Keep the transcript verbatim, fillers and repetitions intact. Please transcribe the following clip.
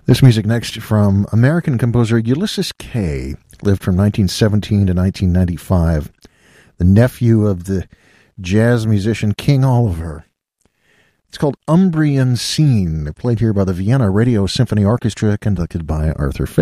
This music next from American composer Ulysses Kay, lived from nineteen seventeen to nineteen ninety-five, the nephew of the jazz musician King Oliver. It's called Umbrian Scene, played here by the Vienna Radio Symphony Orchestra, conducted by Arthur Fish.